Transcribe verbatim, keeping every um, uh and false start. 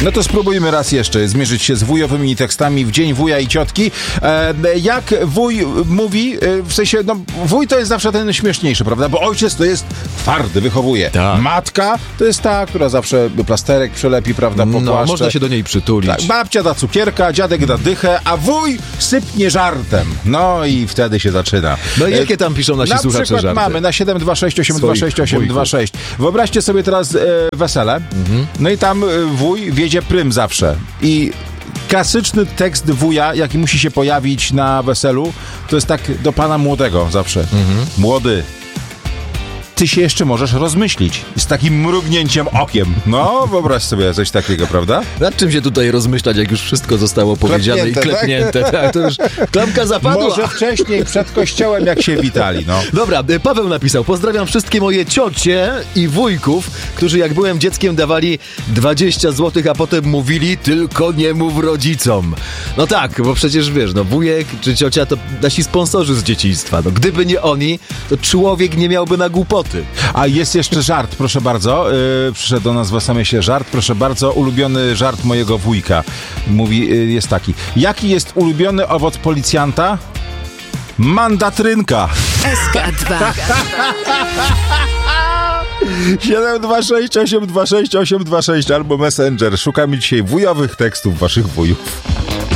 No to spróbujmy raz jeszcze zmierzyć się z wujowymi tekstami w Dzień Wuja i Ciotki. E, jak wuj mówi, e, w sensie, no wuj to jest zawsze ten śmieszniejszy, prawda? Bo ojciec to jest twardy, wychowuje. Tak. Matka to jest ta, która zawsze plasterek przelepi, prawda, popłaszcze. No, można się do niej przytulić. Tak, babcia da cukierka, dziadek da dychę, a wuj sypnie żartem. No i wtedy się zaczyna. No i jakie tam piszą nasi na słuchacze przykład żarty? mamy na siedem dwa sześć osiem dwa sześć osiem dwa sześć. Wyobraźcie sobie teraz e, wesele. Mhm. No i tam e, wuj wiedzie prym zawsze. I klasyczny tekst wuja, jaki musi się pojawić na weselu, to jest tak do pana młodego zawsze. Mhm. Młody, ty się jeszcze możesz rozmyślić. Z takim mrugnięciem okiem. No, wyobraź sobie coś takiego, prawda? Nad czym się tutaj rozmyślać, jak już wszystko zostało powiedziane klepnięte, i klepnięte. Tak? Tak, to już klamka zapadła. Może wcześniej, przed kościołem, jak się witali, no. Dobra, Paweł napisał: pozdrawiam wszystkie moje ciocie i wujków, którzy jak byłem dzieckiem dawali dwadzieścia złotych, a potem mówili: tylko nie mów rodzicom. No tak, bo przecież wiesz, no wujek czy ciocia to nasi sponsorzy z dzieciństwa. No gdyby nie oni, to człowiek nie miałby na głupoty. A jest jeszcze żart, proszę bardzo. Yy, przyszedł do nas w es em esie żart, proszę bardzo. Ulubiony żart mojego wujka. Mówi, yy, jest taki. Jaki jest ulubiony owoc policjanta? Mandatrynka. S K dwa siedem dwa sześć osiem dwa sześć osiem dwa sześć albo Messenger. Szukamy dzisiaj wujowych tekstów waszych wujów.